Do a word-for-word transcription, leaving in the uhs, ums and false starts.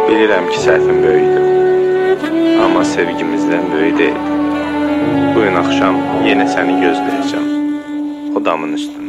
Bilirəm ki, səhvim böyükdür, amma sevgimizdən böyük deyil. Bugün axşam yenə səni gözləyəcəm, o damın üstündə.